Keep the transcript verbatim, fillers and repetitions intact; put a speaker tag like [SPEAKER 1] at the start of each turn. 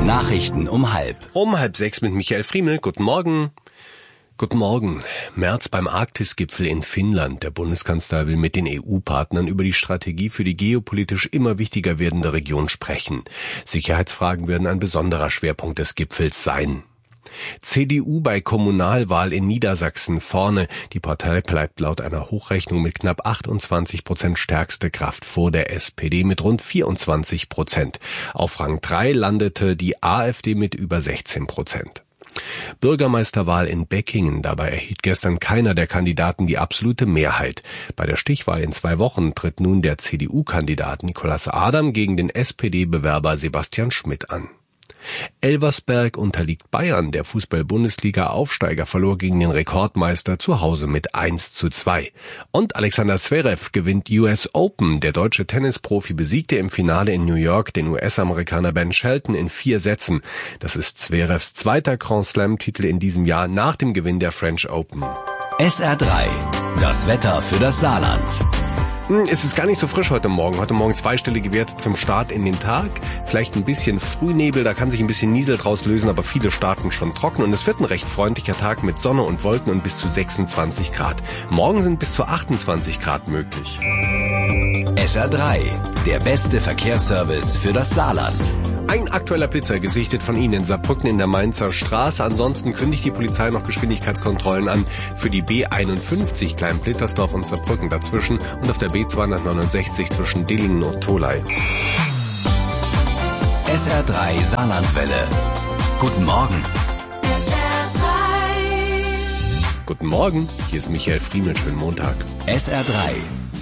[SPEAKER 1] Nachrichten um halb.
[SPEAKER 2] Um halb sechs mit Michael Friemel. Guten Morgen. Guten Morgen. März beim Arktisgipfel in Finnland. Der Bundeskanzler will mit den E U-Partnern über die Strategie für die geopolitisch immer wichtiger werdende Region sprechen. Sicherheitsfragen werden ein besonderer Schwerpunkt des Gipfels sein. C D U bei Kommunalwahl in Niedersachsen vorne. Die Partei bleibt laut einer Hochrechnung mit knapp achtundzwanzig Prozent stärkste Kraft vor der S P D mit rund vierundzwanzig Prozent. Auf Rang drei landete die AfD mit über sechzehn Prozent. Bürgermeisterwahl in Beckingen. Dabei erhielt gestern keiner der Kandidaten die absolute Mehrheit. Bei der Stichwahl in zwei Wochen tritt nun der C D U-Kandidat Nicolas Adam gegen den S P D-Bewerber Sebastian Schmidt an. Elversberg unterliegt Bayern. Der Fußball-Bundesliga-Aufsteiger verlor gegen den Rekordmeister zu Hause mit eins zu zwei. Und Alexander Zverev gewinnt U S Open. Der deutsche Tennisprofi besiegte im Finale in New York den U S-Amerikaner Ben Shelton in vier Sätzen. Das ist Zverevs zweiter Grand Slam-Titel in diesem Jahr nach dem Gewinn der French Open.
[SPEAKER 1] S R drei, das Wetter für das Saarland.
[SPEAKER 2] Es ist gar nicht so frisch heute Morgen. Heute Morgen zweistellige Werte zum Start in den Tag. Vielleicht ein bisschen Frühnebel, da kann sich ein bisschen Niesel draus lösen, aber viele starten schon trocken. Und es wird ein recht freundlicher Tag mit Sonne und Wolken und bis zu sechsundzwanzig Grad. Morgen sind bis zu achtundzwanzig Grad möglich.
[SPEAKER 1] S R drei, der beste Verkehrsservice für das Saarland.
[SPEAKER 2] Ein aktueller Blitzer gesichtet von Ihnen in Saarbrücken in der Mainzer Straße. Ansonsten kündigt die Polizei noch Geschwindigkeitskontrollen an für die B einundfünfzig Klein-Blittersdorf und Saarbrücken dazwischen und auf der B zweihundertneunundsechzig zwischen Dillingen und Tholey.
[SPEAKER 1] S R drei Saarlandwelle. Guten Morgen.
[SPEAKER 3] S R drei.
[SPEAKER 2] Guten Morgen, hier ist Michael Friemel, schönen Montag.
[SPEAKER 1] S R drei,